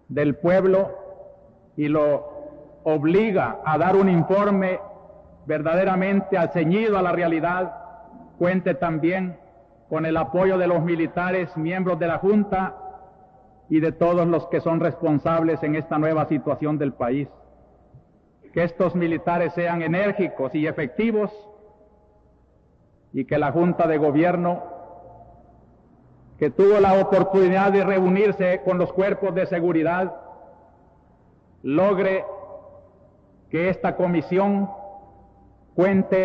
del pueblo y lo obliga a dar un informe verdaderamente ceñido a la realidad, cuente también con el apoyo de los militares, miembros de la Junta y de todos los que son responsables en esta nueva situación del país. Que estos militares sean enérgicos y efectivos y que la Junta de Gobierno, que tuvo la oportunidad de reunirse con los cuerpos de seguridad, logre que esta comisión cuente